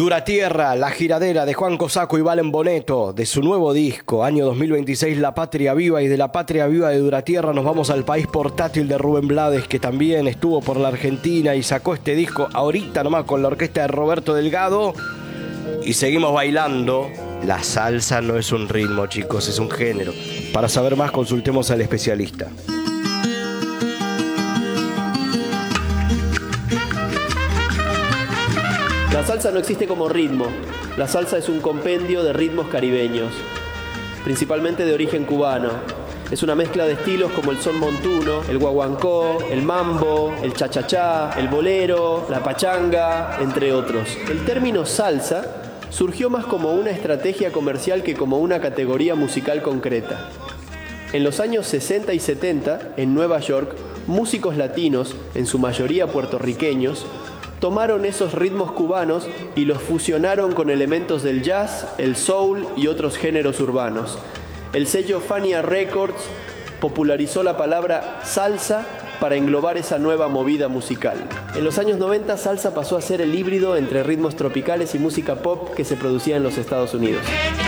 Dura Tierra, la giradera de Juan Cosaco y Valen Boneto, de su nuevo disco, año 2026, La Patria Viva, y de La Patria Viva de Dura Tierra nos vamos al país portátil de Rubén Blades, que también estuvo por la Argentina y sacó este disco ahorita nomás con la orquesta de Roberto Delgado, y seguimos bailando. La salsa no es un ritmo, chicos, es un género. Para saber más, consultemos al especialista. La salsa no existe como ritmo. La salsa es un compendio de ritmos caribeños, principalmente de origen cubano. Es una mezcla de estilos como el son montuno, el guaguancó, el mambo, el cha-cha-cha, el bolero, la pachanga, entre otros. El término salsa surgió más como una estrategia comercial que como una categoría musical concreta. En los años 60 y 70, en Nueva York, músicos latinos, en su mayoría puertorriqueños, tomaron esos ritmos cubanos y los fusionaron con elementos del jazz, el soul y otros géneros urbanos. El sello Fania Records popularizó la palabra salsa para englobar esa nueva movida musical. En los años 90, salsa pasó a ser el híbrido entre ritmos tropicales y música pop que se producía en los Estados Unidos.